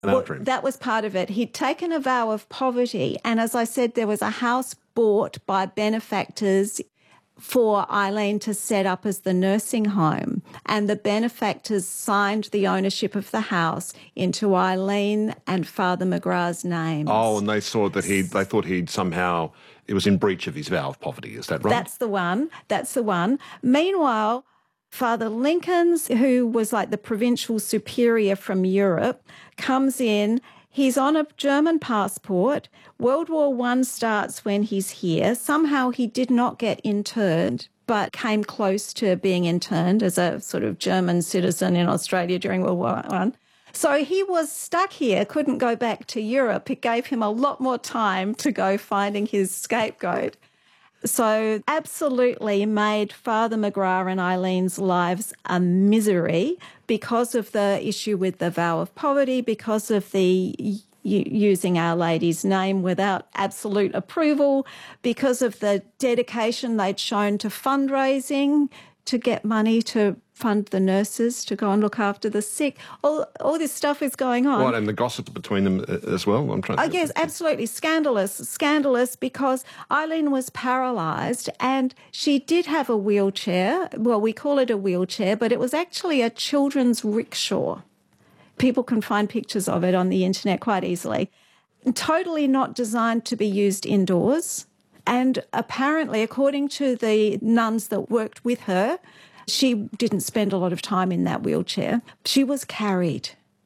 Well, that was part of it. He'd taken a vow of poverty, and as I said, there was a house bought by benefactors for Eileen to set up as the nursing home, and the benefactors signed the ownership of the house into Eileen and Father McGrath's names. Oh, and they saw that they thought he'd somehow, it was in breach of his vow of poverty, is that right? That's the one. That's the one. Meanwhile, Father Lincolns, who was like the provincial superior from Europe, comes in. He's on a German passport. World War I starts when he's here. Somehow he did not get interned, but came close to being interned as a sort of German citizen in Australia during World War I. So he was stuck here, couldn't go back to Europe. It gave him a lot more time to go finding his scapegoat. So absolutely made Father McGrath and Eileen's lives a misery because of the issue with the vow of poverty, because of the using Our Lady's name without absolute approval, because of the dedication they'd shown to fundraising to get money to fund the nurses to go and look after the sick. All this stuff is going on. Right, and the gossip between them as well? Yes, absolutely. Scandalous because Eileen was paralysed and she did have a wheelchair. Well, we call it a wheelchair, but it was actually a children's rickshaw. People can find pictures of it on the internet quite easily. Totally not designed to be used indoors. And apparently, according to the nuns that worked with her, she didn't spend a lot of time in that wheelchair. She was carried.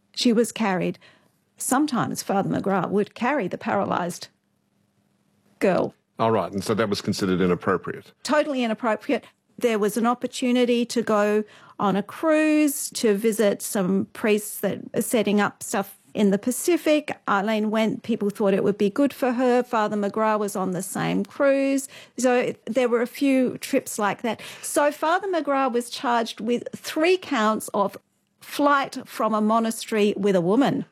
Sometimes Father McGrath would carry the paralysed girl. All right, and so that was considered inappropriate. Totally inappropriate. There was an opportunity to go on a cruise to visit some priests that are setting up stuff in the Pacific. Eileen went, people thought it would be good for her. Father McGrath was on the same cruise. So there were a few trips like that. So Father McGrath was charged with 3 counts of flight from a monastery with a woman.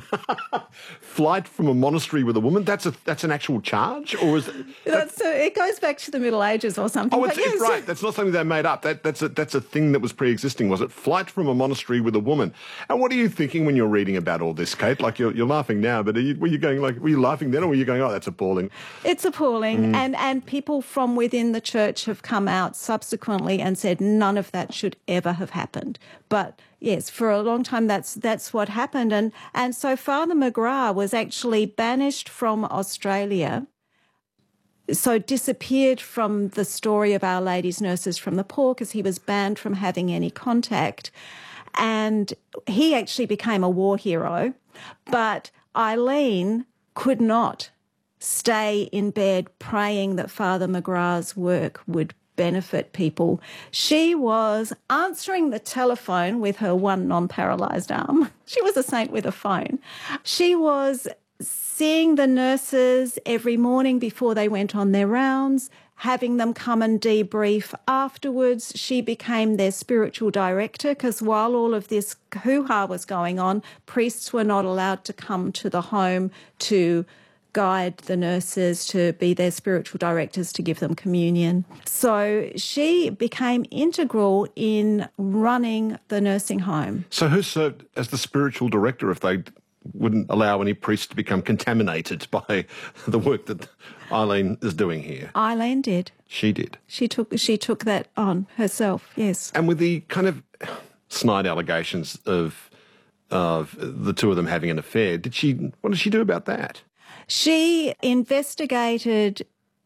Flight from a monastery with a woman? That's an actual charge? Or is it goes back to the Middle Ages or something. Oh, it's right. That's not something they made up. That's a thing that was pre-existing, was it? Flight from a monastery with a woman. And what are you thinking when you're reading about all this, Kate? Like, you're laughing now, but were you laughing then, or were you going, oh, that's appalling? It's appalling. And people from within the church have come out subsequently and said none of that should ever have happened. But yes, for a long time that's what happened. And so Father McGrath was actually banished from Australia, so disappeared from the story of Our Lady's Nurses from the Poor because he was banned from having any contact. And he actually became a war hero. But Eileen could not stay in bed praying that Father McGrath's work would benefit people. She was answering the telephone with her one non-paralysed arm. She was a saint with a phone. She was seeing the nurses every morning before they went on their rounds, having them come and debrief afterwards. She became their spiritual director because while all of this hoo-ha was going on, priests were not allowed to come to the home to guide the nurses, to be their spiritual directors, to give them communion. So she became integral in running the nursing home. So who served as the spiritual director if they wouldn't allow any priests to become contaminated by the work that Eileen is doing here? Eileen did. She did? She took that on herself, yes. And with the kind of snide allegations of the two of them having an affair, what did she do about that? She investigated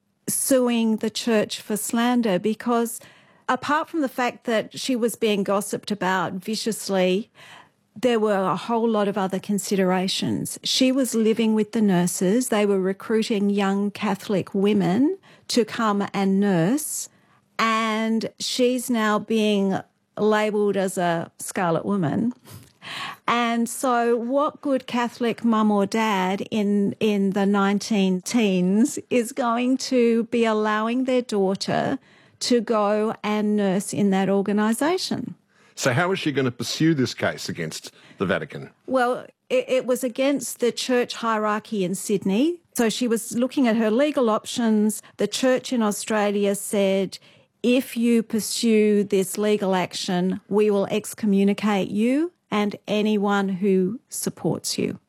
suing the church for slander because apart from the fact that she was being gossiped about viciously, there were a whole lot of other considerations. She was living with the nurses. They were recruiting young Catholic women to come and nurse, and she's now being labelled as a scarlet woman. And so what good Catholic mum or dad in the 19-teens is going to be allowing their daughter to go and nurse in that organisation? So how is she going to pursue this case against the Vatican? Well, it was against the church hierarchy in Sydney. So she was looking at her legal options. The church in Australia said, if you pursue this legal action, we will excommunicate you and anyone who supports you.